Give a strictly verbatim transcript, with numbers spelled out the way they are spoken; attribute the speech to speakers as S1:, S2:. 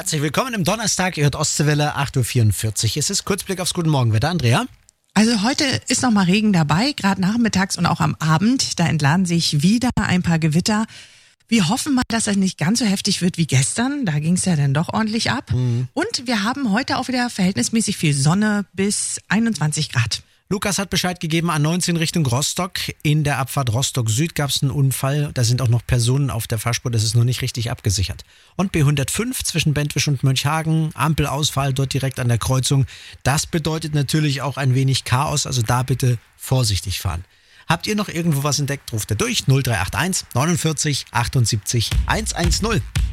S1: Herzlich willkommen im Donnerstag, ihr hört Ostseewelle, acht Uhr vierundvierzig. Es ist Kurzblick aufs Guten Morgenwetter. Andrea?
S2: Also heute ist noch mal Regen dabei, gerade nachmittags und auch am Abend. Da entladen sich wieder ein paar Gewitter. Wir hoffen mal, dass es nicht ganz so heftig wird wie gestern. Da ging es ja dann doch ordentlich ab. Mhm. Und wir haben heute auch wieder verhältnismäßig viel Sonne bis einundzwanzig Grad.
S1: Lukas hat Bescheid gegeben, A neunzehn Richtung Rostock. In der Abfahrt Rostock Süd gab es einen Unfall. Da sind auch noch Personen auf der Fahrspur, das ist noch nicht richtig abgesichert. Und B hundertfünf zwischen Bentwisch und Mönchhagen, Ampelausfall dort direkt an der Kreuzung. Das bedeutet natürlich auch ein wenig Chaos, also da bitte vorsichtig fahren. Habt ihr noch irgendwo was entdeckt? Ruft ihr durch null drei acht eins neunundvierzig achtundsiebzig hundertzehn.